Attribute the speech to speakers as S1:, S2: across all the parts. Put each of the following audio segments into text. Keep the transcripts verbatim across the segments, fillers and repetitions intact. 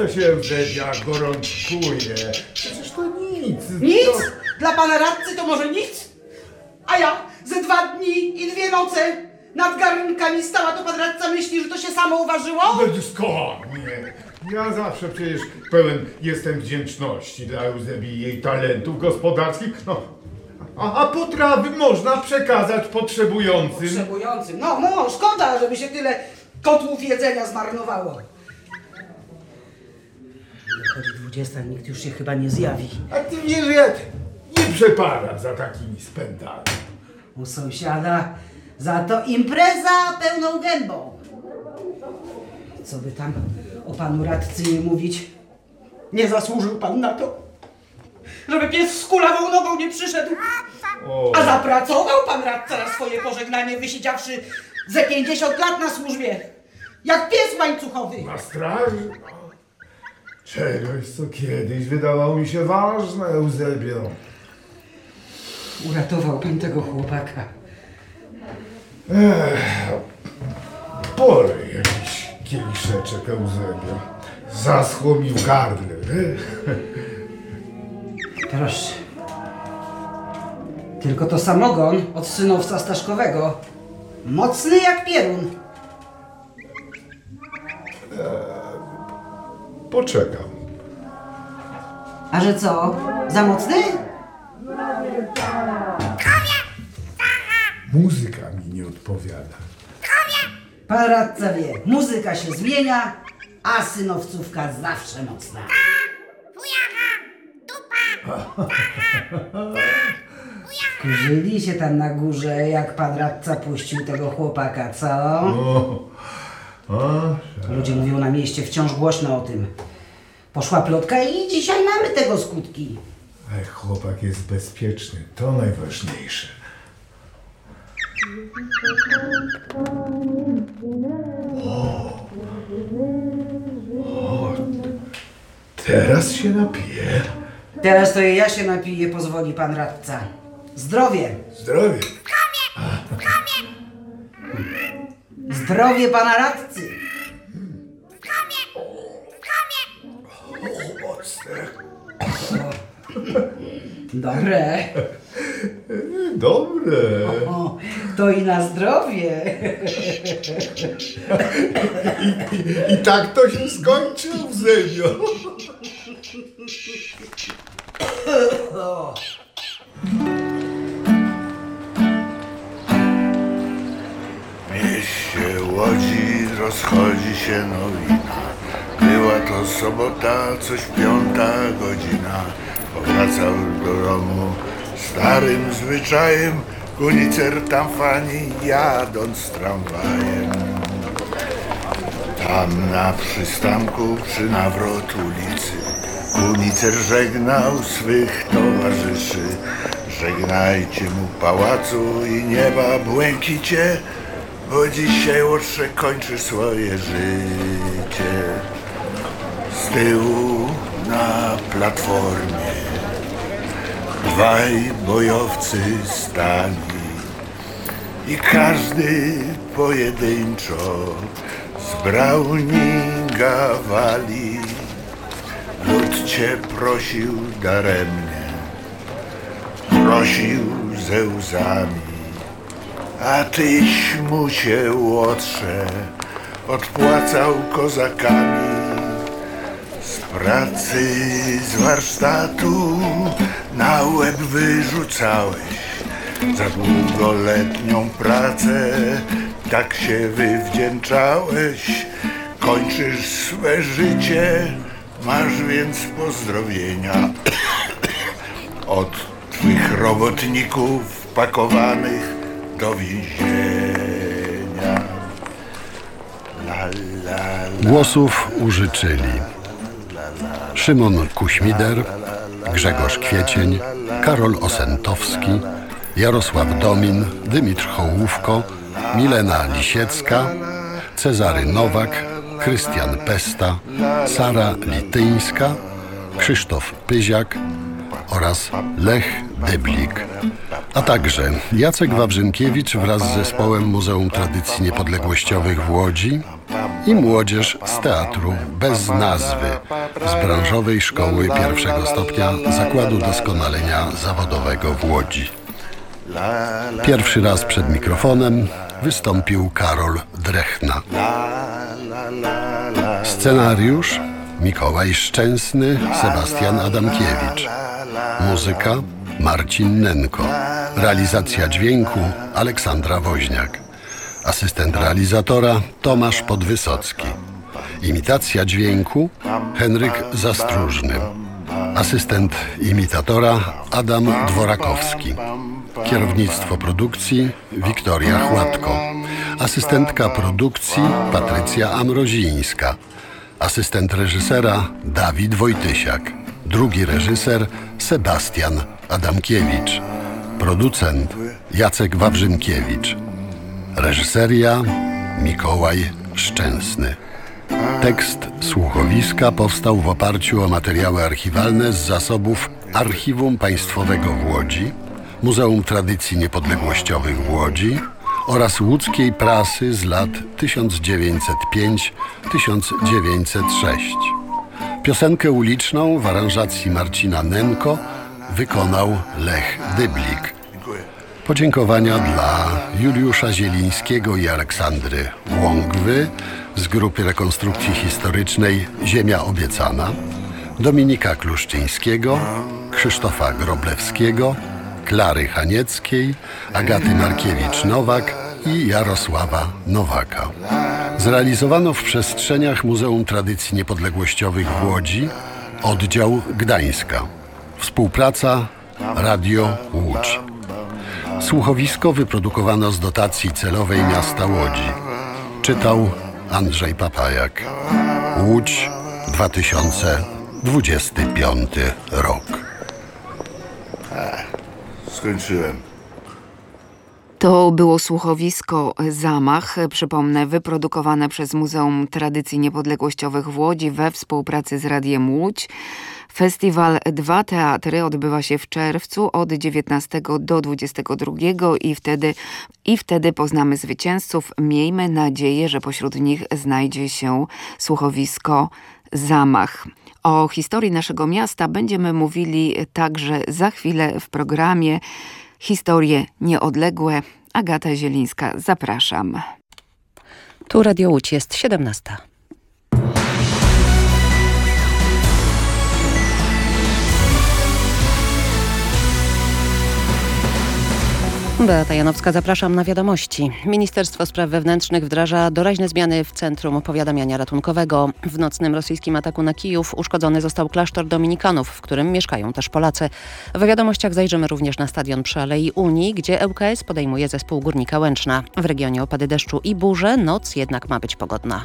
S1: co się Eusebia gorączkuje? Przecież to nic.
S2: Nic?
S1: To...
S2: Dla pana radcy to może nic? A ja ze dwa dni i dwie noce nad garnkami stała, to pan radca myśli, że to się samo uważyło?
S1: No skąd? Nie. Ja zawsze przecież pełen jestem wdzięczności dla Eusebii i jej talentów gospodarskich. No, a, a potrawy można przekazać potrzebującym.
S2: Potrzebującym. No, no, szkoda, żeby się tyle kotłów jedzenia zmarnowało. Wychodzi dwudziesta, nikt już się chyba nie zjawi.
S1: A ty wiesz, jak nie przepara za takimi spędami.
S2: U sąsiada za to impreza pełną gębą. Co by tam o panu radcy nie mówić, nie zasłużył pan na to, żeby pies z kulawą nogą nie przyszedł.
S1: O.
S2: A zapracował pan radca na swoje pożegnanie, wysiedziawszy ze pięćdziesiąt lat na służbie. Jak pies łańcuchowy.
S1: Na straży? No. Czegoś, co kiedyś wydawało mi się ważne, Eusebio.
S2: Uratował pan tego chłopaka.
S1: Ech, polej jakiś kieliszeczek, Eusebio. Zaschło mi w gardle.
S2: Proszę. Tylko to samogon od synowca Staszkowego. Mocny jak pierun.
S1: Poczekam.
S2: A że co? Za mocny?
S1: Muzyka mi nie odpowiada.
S2: Pan radca wie, muzyka się zmienia, a synowcówka zawsze mocna. Kurzyli się tam na górze, jak pan radca puścił tego chłopaka, co?
S1: O, o,
S2: Ludzie mówią na mieście wciąż głośno o tym. Poszła plotka i dzisiaj mamy tego skutki.
S1: ale chłopak jest bezpieczny, to najważniejsze. O, o, teraz się napiję.
S2: Teraz to i ja się napiję, pozwoli pan radca. Zdrowie!
S1: Zdrowie.
S2: Zdrowie pana radcy!
S1: Mocne.
S2: Dobre!
S1: Dobre.
S2: O, to i na zdrowie!
S1: I tak to się skończy, Eusebio.
S3: W mieście Łodzi rozchodzi się nowina. Była to sobota, coś piąta godzina. Powracał do domu starym zwyczajem, kunicer tam fani, jadąc tramwajem. Tam na przystanku przy nawrot ulicy kunicer żegnał swych towarzyszy. Żegnajcie mu pałacu i nieba błękicie, bo dzisiaj łotrze kończy swoje życie. Z tyłu na platformie dwaj bojowcy stali i każdy pojedynczo z Browninga wali. Lud cię prosił daremnie, prosił ze łzami, a tyś mu się, łotrze, odpłacał kozakami. Z pracy, z warsztatu na łeb wyrzucałeś za długoletnią pracę, tak się wywdzięczałeś. Kończysz swe życie, masz więc pozdrowienia od twych robotników pakowanych do więzienia. La, la, la.
S4: Głosów użyczyli Szymon Kuśmider, Grzegorz Kwiecień, Karol Osentowski, Jarosław Domin, Dymitr Hołówko, Milena Lisiecka, Cezary Nowak, Krystian Pesta, Sara Lityńska, Krzysztof Pyziak oraz Lech Dyblik, a także Jacek Wawrzynkiewicz wraz z zespołem Muzeum Tradycji Niepodległościowych w Łodzi i młodzież z teatru bez nazwy z branżowej szkoły pierwszego stopnia Zakładu Doskonalenia Zawodowego w Łodzi. Pierwszy raz przed mikrofonem wystąpił Karol Drechna. Scenariusz Mikołaj Szczęsny, Sebastian Adamkiewicz. Muzyka Marcin Nenko. Realizacja dźwięku Aleksandra Woźniak. Asystent realizatora Tomasz Podwysocki. Imitacja dźwięku Henryk Zastróżny. Asystent imitatora Adam Dworakowski. Kierownictwo produkcji Wiktoria Chłatko. Asystentka produkcji Patrycja Amrozińska. Asystent reżysera Dawid Wojtysiak. Drugi reżyser Sebastian Adamkiewicz. Producent Jacek Wawrzynkiewicz. Reżyseria Mikołaj Szczęsny. Tekst słuchowiska powstał w oparciu o materiały archiwalne z zasobów Archiwum Państwowego w Łodzi, Muzeum Tradycji Niepodległościowych w Łodzi oraz łódzkiej prasy z lat tysiąc dziewięćset piąty do tysiąc dziewięćset szóstego. Piosenkę uliczną w aranżacji Marcina Nenko wykonał Lech Dyblik. Podziękowania dla Juliusza Zielińskiego i Aleksandry Łągwy z Grupy Rekonstrukcji Historycznej Ziemia Obiecana, Dominika Kluszczyńskiego, Krzysztofa Groblewskiego, Klary Hanieckiej, Agaty Markiewicz-Nowak i Jarosława Nowaka. Zrealizowano w przestrzeniach Muzeum Tradycji Niepodległościowych w Łodzi, oddział Gdańska. Współpraca Radio Łódź. Słuchowisko wyprodukowano z dotacji celowej miasta Łodzi. Czytał Andrzej Papajak. Łódź, dwa tysiące dwudziesty piąty rok.
S3: Skończyłem.
S5: To było słuchowisko Zamach, przypomnę, wyprodukowane przez Muzeum Tradycji Niepodległościowych w Łodzi we współpracy z Radiem Łódź. Festiwal Dwa Teatry odbywa się w czerwcu od dziewiętnastego do dwudziestego drugiego i wtedy, i wtedy poznamy zwycięzców. Miejmy nadzieję, że pośród nich znajdzie się słuchowisko Zamach. O historii naszego miasta będziemy mówili także za chwilę w programie Historie Nieodległe. Agata Zielińska, zapraszam.
S6: Tu Radio Łódź, jest siedemnasta. Beata Janowska, zapraszam na wiadomości. Ministerstwo Spraw Wewnętrznych wdraża doraźne zmiany w Centrum Powiadamiania Ratunkowego. W nocnym rosyjskim ataku na Kijów uszkodzony został klasztor dominikanów, w którym mieszkają też Polacy. W wiadomościach zajrzymy również na stadion przy Alei Unii, gdzie L K S podejmuje zespół Górnika Łęczna. W regionie opady deszczu i burze, noc jednak ma być pogodna.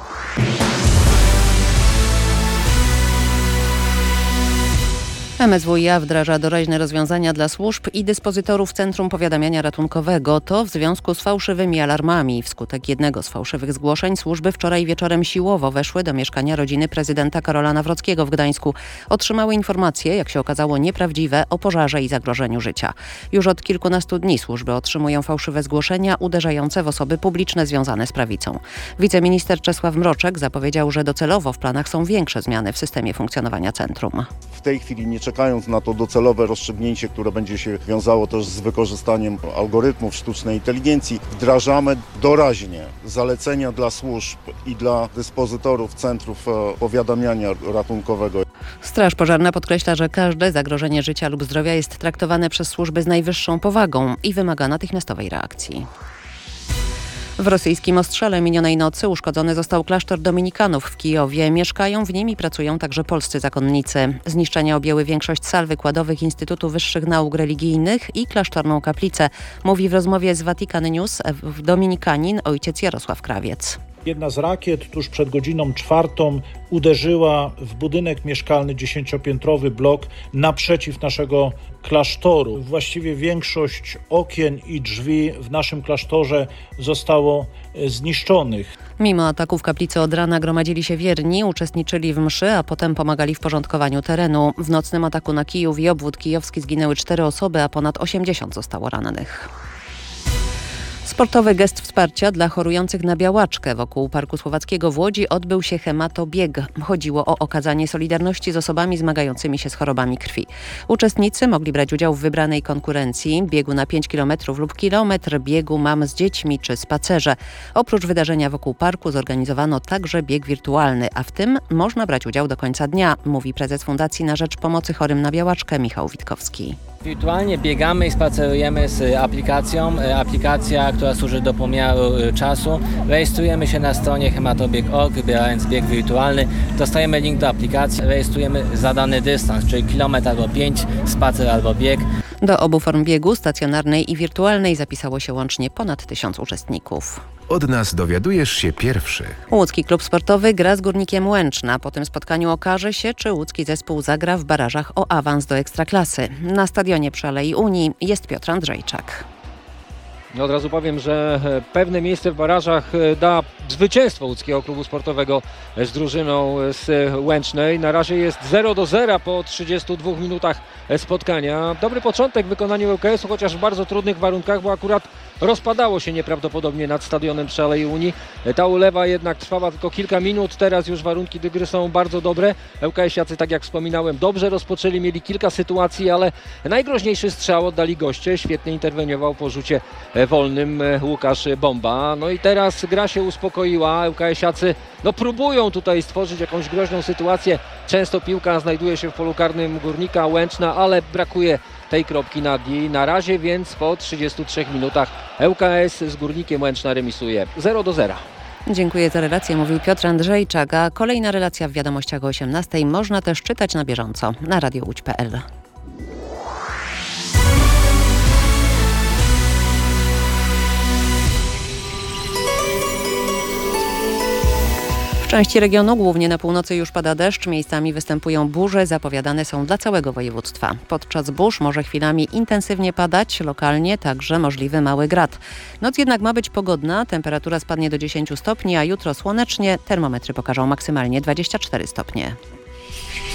S6: M S W i A wdraża doraźne rozwiązania dla służb i dyspozytorów Centrum Powiadamiania Ratunkowego. To w związku z fałszywymi alarmami. Wskutek jednego z fałszywych zgłoszeń służby wczoraj wieczorem siłowo weszły do mieszkania rodziny prezydenta Karola Nawrockiego w Gdańsku. Otrzymały informacje, jak się okazało, nieprawdziwe o pożarze i zagrożeniu życia. Już od kilkunastu dni służby otrzymują fałszywe zgłoszenia uderzające w osoby publiczne związane z prawicą. Wiceminister Czesław Mroczek zapowiedział, że docelowo w planach są większe zmiany w systemie funkcjonowania centrum.
S7: W tej chwili nie czekając na to docelowe rozstrzygnięcie, które będzie się wiązało też z wykorzystaniem algorytmów sztucznej inteligencji, wdrażamy doraźnie zalecenia dla służb i dla dyspozytorów centrów powiadamiania ratunkowego.
S6: Straż Pożarna podkreśla, że każde zagrożenie życia lub zdrowia jest traktowane przez służby z najwyższą powagą i wymaga natychmiastowej reakcji. W rosyjskim ostrzale minionej nocy uszkodzony został klasztor dominikanów w Kijowie. Mieszkają w nim i pracują także polscy zakonnicy. Zniszczenia objęły większość sal wykładowych Instytutu Wyższych Nauk Religijnych i klasztorną kaplicę, mówi w rozmowie z Vatican News dominikanin ojciec Jarosław Krawiec.
S8: Jedna z rakiet tuż przed godziną czwartą uderzyła w budynek mieszkalny, dziesięciopiętrowy blok naprzeciw naszego klasztoru. Właściwie większość okien i drzwi w naszym klasztorze zostało zniszczonych.
S6: Mimo ataku w kaplicy od rana gromadzili się wierni, uczestniczyli w mszy, a potem pomagali w porządkowaniu terenu. W nocnym ataku na Kijów i obwód kijowski zginęły cztery osoby, a ponad osiemdziesiąt zostało rannych. Sportowy gest wsparcia dla chorujących na białaczkę. Wokół Parku Słowackiego w Łodzi odbył się hematobieg. Chodziło o okazanie solidarności z osobami zmagającymi się z chorobami krwi. Uczestnicy mogli brać udział w wybranej konkurencji, biegu na pięć kilometrów lub kilometr, biegu mam z dziećmi czy spacerze. Oprócz wydarzenia wokół parku zorganizowano także bieg wirtualny, a w tym można brać udział do końca dnia, mówi prezes Fundacji na Rzecz Pomocy Chorym na Białaczkę Michał Witkowski.
S9: Wirtualnie biegamy i spacerujemy z aplikacją. Aplikacja, która służy do pomiaru czasu. Rejestrujemy się na stronie hematobieg kropka org, wybierając bieg wirtualny. Dostajemy link do aplikacji, rejestrujemy zadany dystans, czyli kilometr albo pięć, spacer albo bieg.
S6: Do obu form biegu, stacjonarnej i wirtualnej, zapisało się łącznie ponad tysiąc uczestników.
S10: Od nas dowiadujesz się pierwszy.
S6: Łódzki klub sportowy gra z Górnikiem Łęczna. Po tym spotkaniu okaże się, czy łódzki zespół zagra w barażach o awans do Ekstraklasy. Na stadionie przy Alei Unii jest Piotr Andrzejczak.
S11: Od razu powiem, że pewne miejsce w barażach da zwycięstwo łódzkiego klubu sportowego z drużyną z Łęcznej. Na razie jest zero do zera po trzydziestu dwóch minutach spotkania. Dobry początek w wykonaniu L K S-u, chociaż w bardzo trudnych warunkach, bo akurat rozpadało się nieprawdopodobnie nad stadionem przy Alei Unii. Ta ulewa jednak trwała tylko kilka minut, teraz już warunki do gry są bardzo dobre. L K S-iacy, tak jak wspominałem, dobrze rozpoczęli, mieli kilka sytuacji, ale najgroźniejszy strzał oddali goście. Świetnie interweniował po rzucie wolnym Łukasz Bomba. No i teraz gra się uspokoiła. L K S-iacy no, próbują tutaj stworzyć jakąś groźną sytuację. Często piłka znajduje się w polu karnym Górnika Łęczna, ale brakuje tej kropki nad i. Na razie więc po trzydziestu trzech minutach L K S z Górnikiem Łęczna remisuje zero do zera.
S6: Dziękuję za relację, mówił Piotr Andrzejczak, a kolejna relacja w wiadomościach o osiemnastej można też czytać na bieżąco na radio łódź kropka p l. W części regionu, głównie na północy, już pada deszcz, miejscami występują burze, zapowiadane są dla całego województwa. Podczas burz może chwilami intensywnie padać, lokalnie także możliwy mały grad. Noc jednak ma być pogodna, temperatura spadnie do dziesięciu stopni, a jutro słonecznie, termometry pokażą maksymalnie dwadzieścia cztery stopnie.